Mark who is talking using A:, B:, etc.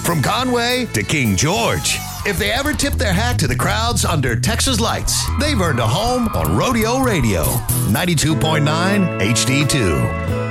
A: from Conway to King George. If they ever tip their hat to the crowds under Texas lights, they've earned a home on Rodeo Radio, 92.9 HD2.